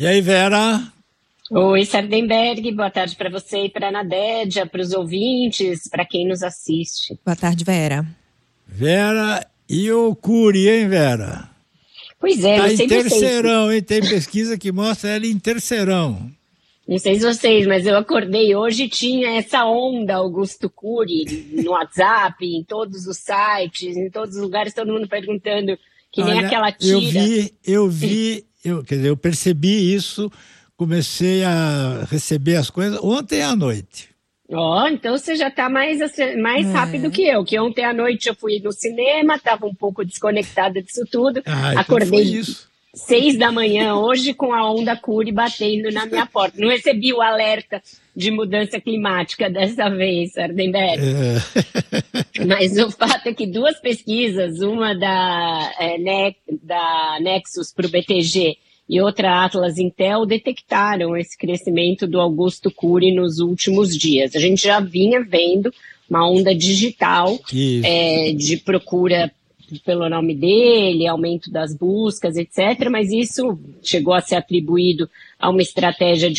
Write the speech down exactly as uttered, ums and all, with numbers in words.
E aí, Vera? Oi, Sardenberg, boa tarde para você e para a Nadédia, para os ouvintes, para quem nos assiste. Boa tarde, Vera. Vera e o Cury, hein, Vera? Pois é, tá não sei em terceirão, vocês. hein? Tem pesquisa que mostra ela em terceirão. Não sei se vocês, mas eu acordei hoje e tinha essa onda Augusto Cury no WhatsApp, em todos os sites, em todos os lugares, todo mundo perguntando, que nem Olha, aquela tira. Eu vi, eu vi, eu, quer dizer, eu percebi isso, comecei a receber as coisas ontem à noite. Ó, oh, então você já está mais, mais é. rápido que eu, que ontem à noite eu fui no cinema, estava um pouco desconectada disso tudo, Ah, então acordei foi isso. seis da manhã hoje com a onda Cury batendo na minha porta. Não recebi o alerta de mudança climática dessa vez, Sardenberg. É. Mas o fato é que duas pesquisas, uma da, é, ne, da Nexus para o B T G e outra Atlas Intel, detectaram esse crescimento do Augusto Cury nos últimos dias. A gente já vinha vendo uma onda digital é, de procura pelo nome dele, aumento das buscas, etcétera, mas isso chegou a ser atribuído a uma estratégia de